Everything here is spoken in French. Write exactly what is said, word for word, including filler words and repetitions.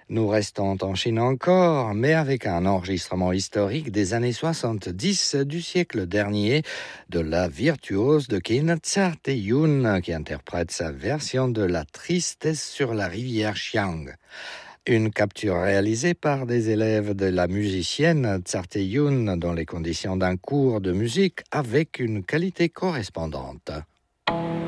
Nous restons en Chine encore, mais avec un enregistrement historique des années soixante-dix du siècle dernier de la virtuose de Qin Tsa-Te-Yun qui interprète sa version de La Tristesse sur la rivière Xiang. Une capture réalisée par des élèves de la musicienne Tsa-Te-Yun dans les conditions d'un cours de musique avec une qualité correspondante.